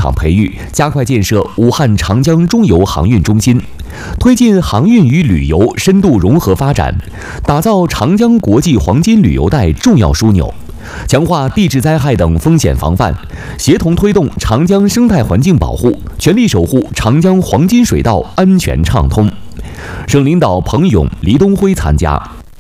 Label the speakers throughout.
Speaker 1: 场培育，加快建设武汉长江中游航运中心，推进航运与旅游深度融合发展，打造长江国际黄金旅游带重要枢纽，强化地质灾害等风险防范，协同推动长江生态环境保护，全力守护长江黄金水道安全畅通。省领导彭勇、黎东辉参加。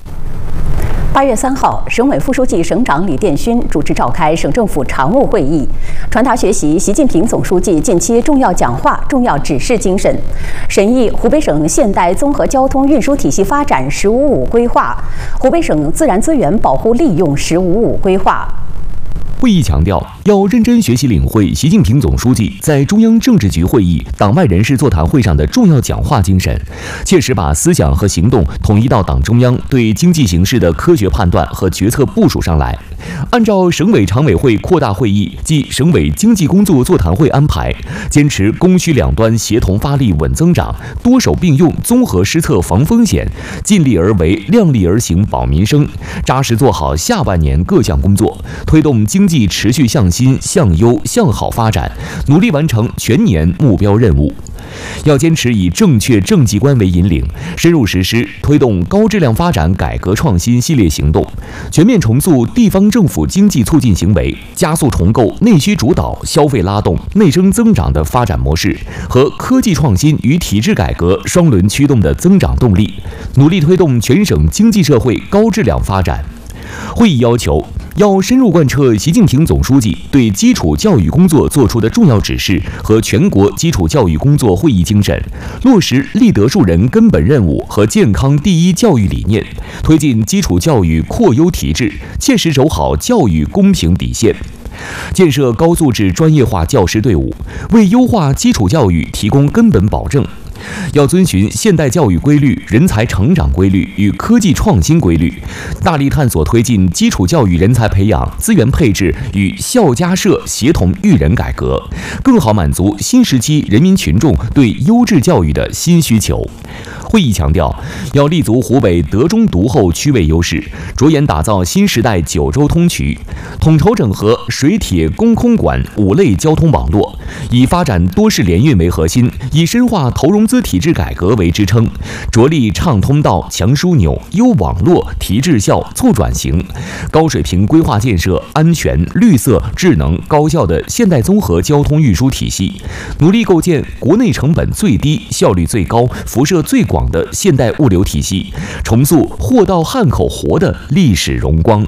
Speaker 2: 8月3号，省委副书记、省长李殿勋主持召开省政府常务会议，传达学习习近平总书记近期重要讲话、重要指示精神，审议湖北省现代综合交通运输体系发展“十五五”规划、湖北省自然资源保护利用“十五五”规划。
Speaker 1: 会议强调，要认真学习领会习近平总书记在中央政治局会议、党外人士座谈会上的重要讲话精神，切实把思想和行动统一到党中央对经济形势的科学判断和决策部署上来。按照省委常委会扩大会议及省委经济工作座谈会安排，坚持供需两端协同发力稳增长，多手并用综合施策防风险，尽力而为量力而行保民生，扎实做好下半年各项工作，推动经济持续向新、向优、向好发展，努力完成全年目标任务。要坚持以正确政绩观为引领，深入实施推动高质量发展改革创新系列行动，全面重塑地方政府经济促进行为，加速重构内需主导、消费拉动、内生增长的发展模式和科技创新与体制改革双轮驱动的增长动力，努力推动全省经济社会高质量发展。会议要求，要深入贯彻习近平总书记对基础教育工作作出的重要指示和全国基础教育工作会议精神，落实立德树人根本任务和健康第一教育理念，推进基础教育扩优提质，切实守好教育公平底线。建设高素质专业化教师队伍，为优化基础教育提供根本保证。要遵循现代教育规律、人才成长规律与科技创新规律，大力探索推进基础教育人才培养、资源配置与校家社协同育人改革，更好满足新时期人民群众对优质教育的新需求。会议强调，要立足湖北德中独厚区位优势，着眼打造新时代九州通衢，统筹整合水铁公空管5类交通网络，以发展多式联运为核心，以深化投融资体制改革为支撑，着力畅通道、强枢纽、优网络、提质效、促转型，高水平规划建设安全、绿色、智能、高效的现代综合交通运输体系，努力构建国内成本最低、效率最高、辐射最广的现代物流体系，重塑货到汉口活的历史荣光。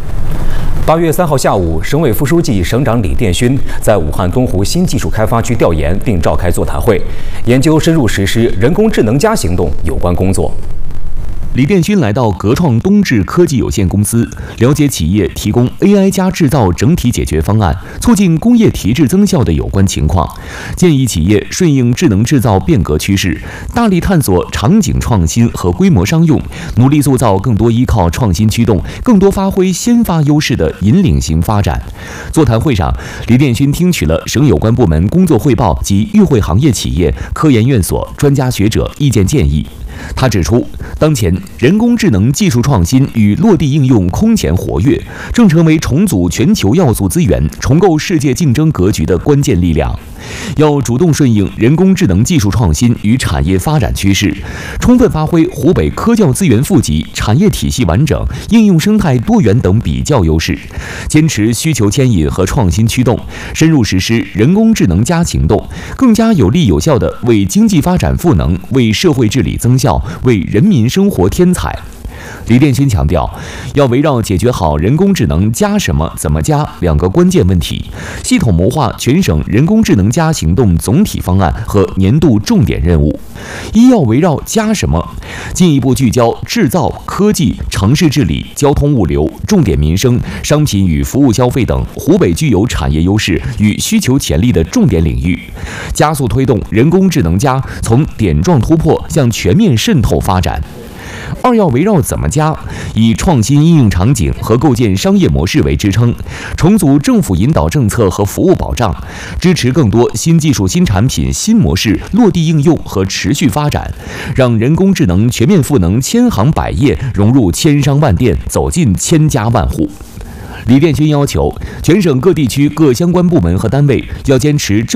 Speaker 3: 8月3号下午，省委副书记、省长李殿勋在武汉东湖新技术开发区调研并召开座谈会，研究深入实施人工智能行动有关工作。
Speaker 1: 李殿勋来到格创东智科技有限公司，了解企业提供 AI 制造整体解决方案，促进工业提质增效的有关情况，建议企业顺应智能制造变革趋势，大力探索场景创新和规模商用，努力塑造更多依靠创新驱动、更多发挥先发优势的引领型发展。座谈会上，李殿勋听取了省有关部门工作汇报及与会行业企业、科研院所、专家学者意见建议。他指出，当前人工智能技术创新与落地应用空前活跃，正成为重组全球要素资源、重构世界竞争格局的关键力量。要主动顺应人工智能技术创新与产业发展趋势，充分发挥湖北科教资源富集、产业体系完整、应用生态多元等比较优势，坚持需求牵引和创新驱动，深入实施人工智能行动，更加有力有效地为经济发展赋能、为社会治理增效、为人民生活添彩。李殿勋强调，要围绕解决好人工智能加什么、怎么加2个关键问题，系统谋划全省人工智能行动总体方案和年度重点任务。要围绕加什么，进一步聚焦制造、科技、城市治理、交通物流、重点民生、商品与服务消费等湖北具有产业优势与需求潜力的重点领域，加速推动人工智能从点状突破向全面渗透发展。要围绕怎么加，以创新应用场景和构建商业模式为支撑，重组政府引导政策和服务保障，支持更多新技术、新产品、新模式落地应用和持续发展，让人工智能全面赋能千行百业，融入千商万店，走进千家万户。李殿勋要求，全省各地区各相关部门和单位要坚持